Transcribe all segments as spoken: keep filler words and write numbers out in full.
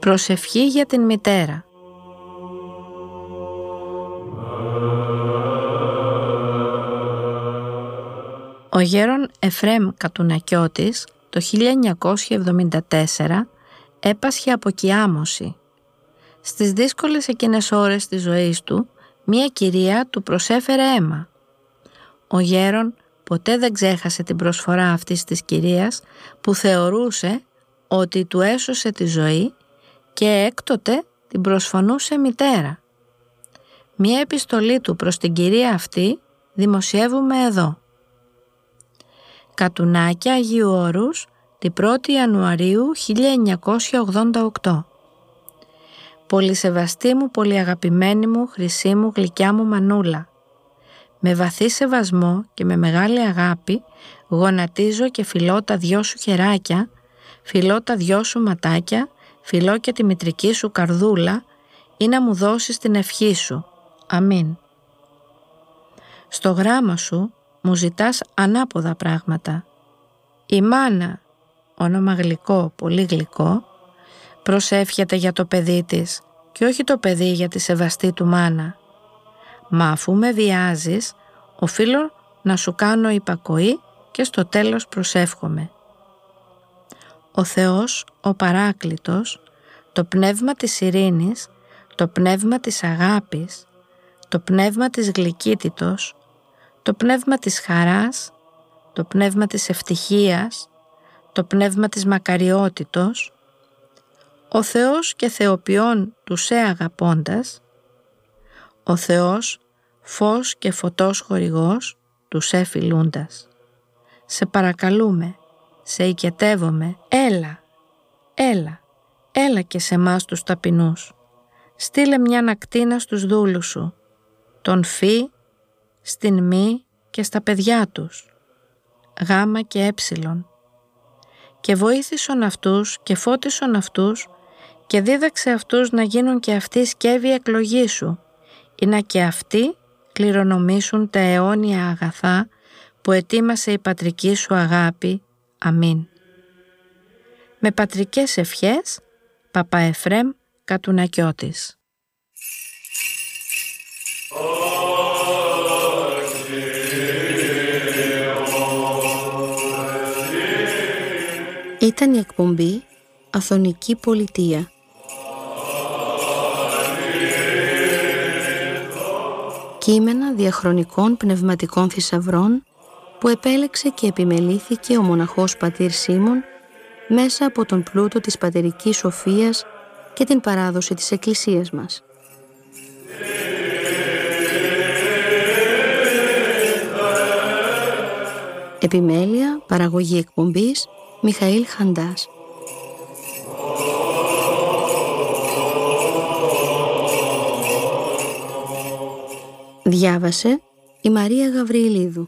Προσευχή για την μητέρα. Ο γέρον Εφραίμ Κατουνακιώτης το χίλια εννιακόσια εβδομήντα τέσσερα έπασχε από κιάμωση. Στις δύσκολες εκείνες ώρες της ζωής του, μία κυρία του προσέφερε αίμα. Ο γέρον ποτέ δεν ξέχασε την προσφορά αυτής της κυρίας που θεωρούσε ότι του έσωσε τη ζωή και έκτοτε την προσφωνούσε μητέρα. Μία επιστολή του προς την κυρία αυτή δημοσιεύουμε εδώ. Κατουνάκια Αγίου Όρους, την πρώτη Ιανουαρίου χίλια εννιακόσια ογδόντα οκτώ. Πολυσεβαστή μου, πολυαγαπημένη μου, χρυσή μου, γλυκιά μου Μανούλα, με βαθύ σεβασμό και με μεγάλη αγάπη γονατίζω και φιλώ τα δυο σου χεράκια, φιλώ τα δυο σου ματάκια, φιλώ και τη μητρική σου καρδούλα ή να μου δώσεις την ευχή σου. Αμήν. Στο γράμμα σου μου ζητάς ανάποδα πράγματα. Η μάνα, όνομα γλυκό, πολύ γλυκό, προσεύχεται για το παιδί της και όχι το παιδί για τη σεβαστή του μάνα. Μα αφού με βιάζεις, οφείλω να σου κάνω υπακοή και στο τέλος προσεύχομαι. Ο Θεός, ο Παράκλητος, το πνεύμα της ειρήνης, το πνεύμα της αγάπης, το πνεύμα της γλυκύτητος, το πνεύμα της χαράς, το πνεύμα της ευτυχίας, το πνεύμα της μακαριότητος, ο Θεός και Θεοποιών του σε αγαπώντας, ο Θεός φως και φωτός χορηγός του σε φιλούντας. Σε παρακαλούμε, σε οικετεύομαι, έλα, έλα, έλα και σε μας τους ταπεινούς. Στείλε μια ακτίνα στους δούλους σου, τον Φι, στην Μη και στα παιδιά τους, Γάμα και Έψιλον. Και βοήθησον αυτούς και φώτισον αυτούς και δίδαξε αυτούς να γίνουν και αυτοί σκεύη εκλογή σου, ή να και αυτοί κληρονομήσουν τα αιώνια αγαθά που ετοίμασε η πατρική σου αγάπη. Αμήν. Με πατρικές ευχές, Παπα Εφραίμ Κατουνακιώτης. Ήταν η εκπομπή Αθωνική Πολιτεία. Κείμενα διαχρονικών πνευματικών θησαυρών που επέλεξε και επιμελήθηκε ο μοναχός πατήρ Σίμων μέσα από τον πλούτο της πατερικής σοφίας και την παράδοση της Εκκλησίας μας. Επιμέλεια, παραγωγή εκπομπής, Μιχαήλ Χαντάς. Διάβασε η Μαρία Γαβριηλίδου.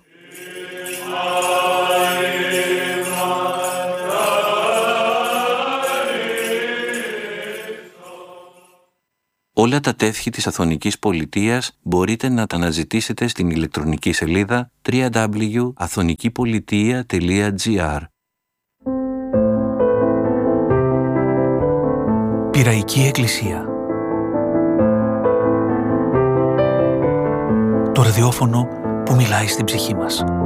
Όλα τα τεύχη της Αθωνικής Πολιτείας μπορείτε να τα αναζητήσετε στην ηλεκτρονική σελίδα double-u double-u double-u τελεία αθωνικηπολιτεία τελεία τζι άρ. Πειραϊκή Εκκλησία. Το ραδιόφωνο που μιλάει στην ψυχή μας.